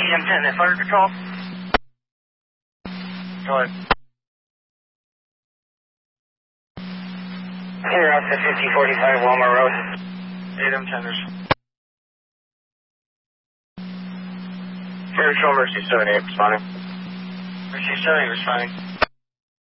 EM10 at Fire Control. Go ahead. Here out to 5045 Walmart Road. 8 M10ers. Fire Control, Mercy 78 responding. Mercy 70 responding.